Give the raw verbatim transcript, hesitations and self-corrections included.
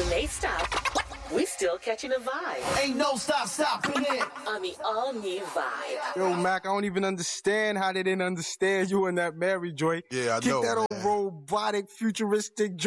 When they stop, we still catching a vibe. Ain't no stop stopping it. On the all-new Vibe. Yo, Mac, I don't even understand how they didn't understand you in that Mary joint. Yeah, I Kick know, that man. old robotic, futuristic joint.